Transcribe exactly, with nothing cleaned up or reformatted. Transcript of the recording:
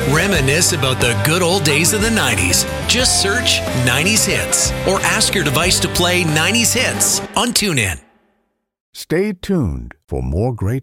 Reminisce about the good old days of the nineties. Just search nineties Hits or ask your device to play nineties Hits on TuneIn. Stay tuned for more great